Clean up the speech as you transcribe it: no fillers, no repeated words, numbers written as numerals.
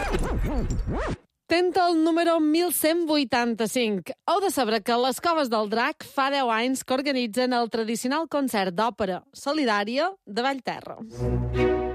Tenta el número 1185. Heu de saber que les Coves del Drac fa 10 anys que organitzen el tradicional concert d'òpera solidària de Vallterra.